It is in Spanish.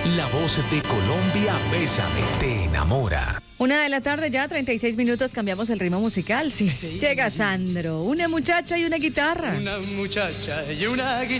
La voz de Colombia, Bésame, te enamora. 1:00 ya, 36 minutos, cambiamos el ritmo musical, sí. Llega Sandro, una muchacha y una guitarra. Una muchacha y una guitarra.